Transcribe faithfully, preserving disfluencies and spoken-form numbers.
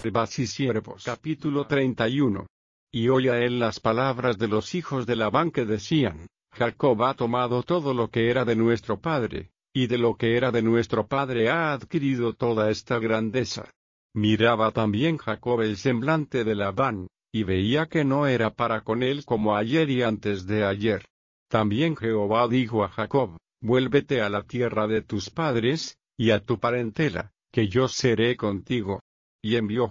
siervas y siervos. Capítulo treinta y uno. Y oía él las palabras de los hijos de Labán que decían: Jacob ha tomado todo lo que era de nuestro padre, y de lo que era de nuestro padre ha adquirido toda esta grandeza. Miraba también Jacob el semblante de Labán, y veía que no era para con él como ayer y antes de ayer. También Jehová dijo a Jacob: Vuélvete a la tierra de tus padres, y a tu parentela, que yo seré contigo. Y envió